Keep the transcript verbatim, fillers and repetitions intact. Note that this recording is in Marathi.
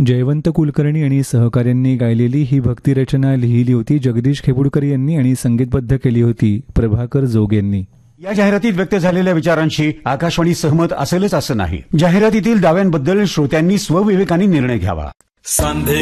जयवंत कुलकर्णी आणि सहकाऱ्यांनी गायलेली ही भक्तिरचना लिहिली होती जगदीश खेपुडकर यांनी आणि संगीतबद्ध केली होती प्रभाकर जोग यांनी. या जाहिरातीत व्यक्त झालेल्या विचारांशी आकाशवाणी सहमत असेलच असं नाही. जाहिरातीतील दाव्यांबद्दल श्रोत्यांनी स्वविवेकाने निर्णय घ्यावा. सांधे